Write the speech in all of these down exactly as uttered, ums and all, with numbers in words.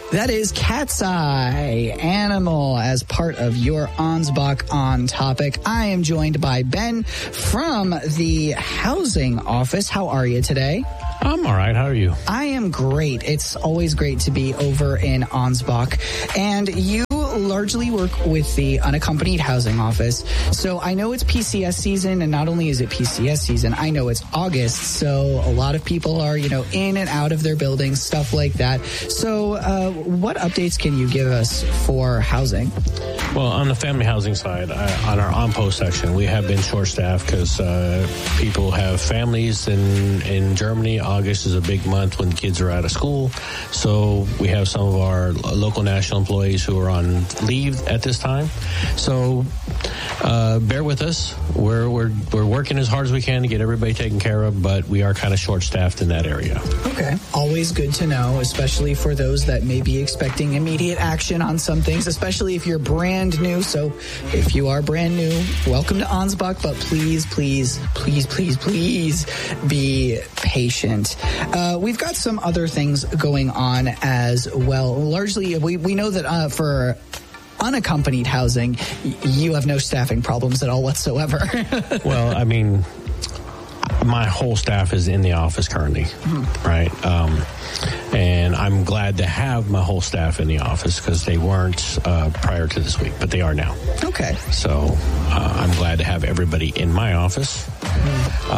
That is Cat's Eye Animal as part of your Ansbach On Topic. I am joined by Ben from the housing office. How are you today? I'm all right. How are you? I am great. It's always great to be over in Ansbach. And you largely work with the unaccompanied housing office. So I know it's P C S season, and not only is it P C S season, I know it's August. So a lot of people are, you know, in and out of their buildings, stuff like that. So uh, what updates can you give us for housing? Well, on the family housing side, I, on our on-post section, we have been short-staffed because uh, people have families in, in Germany. August is a big month when kids are out of school. So we have some of our local national employees who are on leave at this time. So uh, bear with us. We're, we're, we're working as hard as we can to get everybody taken care of, but we are kind of short-staffed in that area. Okay. Always good to know, especially for those that may be expecting immediate action on some things, especially if you're brand new. So if you are brand new, welcome to Ansbach, but please, please, please, please, please be patient. Uh, we've got some other things going on as well. Largely, we, we know that uh, for unaccompanied housing, you have no staffing problems at all whatsoever. Well, I mean, my whole staff is in the office currently, mm-hmm. right? Um, and I'm glad to have my whole staff in the office because they weren't uh, prior to this week, but they are now. Okay. So uh, I'm glad to have everybody in my office. Mm-hmm.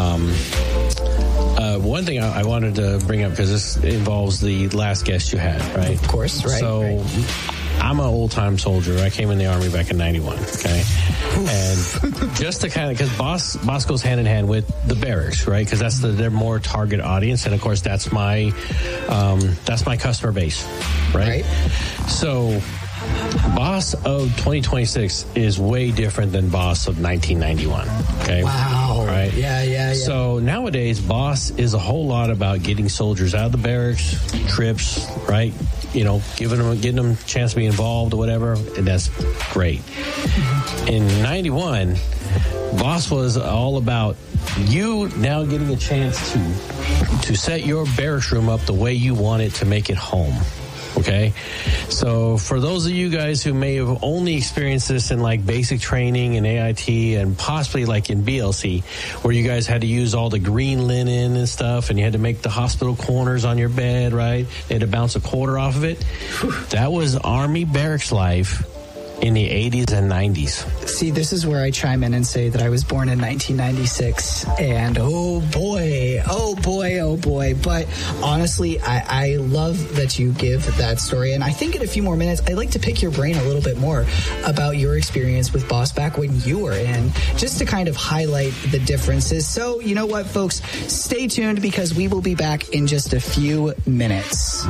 Um, uh, one thing I, I wanted to bring up, because this involves the last guest you had, right? Of course, right. So right. I'm an old-time soldier. I came in the Army back in ninety-one, okay? And just to kind of, because boss, boss goes hand-in-hand with the barracks, right? Because that's the, their more target audience. And, of course, that's my um, that's my customer base, right? right? So boss of twenty twenty-six is way different than boss of nineteen ninety-one, okay? Wow. Right? Yeah, yeah, yeah. So nowadays, boss is a whole lot about getting soldiers out of the barracks, trips, right? You know, giving them, getting them a chance to be involved or whatever, and that's great. In ninety-one, boss was all about you now getting a chance to to set your barracks room up the way you want it to make it home. Okay, so for those of you guys who may have only experienced this in like basic training and A I T and possibly like in B L C, where you guys had to use all the green linen and stuff and you had to make the hospital corners on your bed, right? They had to bounce a quarter off of it. That was Army barracks life in the eighties and nineties. See, this is where I chime in and say that I was born in nineteen ninety-six, and oh boy, oh boy, oh boy. But honestly, I, I love that you give that story, and I think in a few more minutes, I'd like to pick your brain a little bit more about your experience with Boss back when you were in, just to kind of highlight the differences. So, you know what, folks? Stay tuned, because we will be back in just a few minutes.